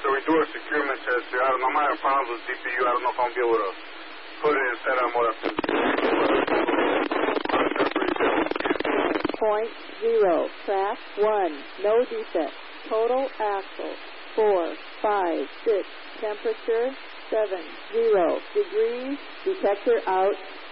So we do our securement test here. I don't know. I'm having problems with CPU. I don't know if I'm going to be able to put it in set on what I'm .0, track 1, no defect, total axle, 4, 5, 6, temperature, 70 degrees, detector out,